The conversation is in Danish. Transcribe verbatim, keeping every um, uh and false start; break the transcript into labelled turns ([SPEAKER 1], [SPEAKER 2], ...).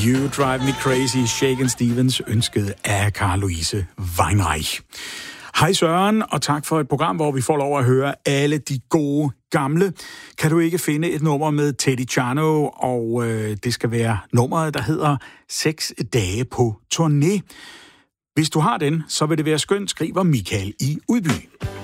[SPEAKER 1] You Drive Me Crazy, Shaken Stevens, ønsket af Carl Louise Weinreich. Hej Søren, og tak for et program, hvor vi får lov at høre alle de gode gamle. Kan du ikke finde et nummer med Teddy Chano, og øh, det skal være nummeret, der hedder Seks dage på turné. Hvis du har den, så vil det være skønt, skriver Michael i Udby.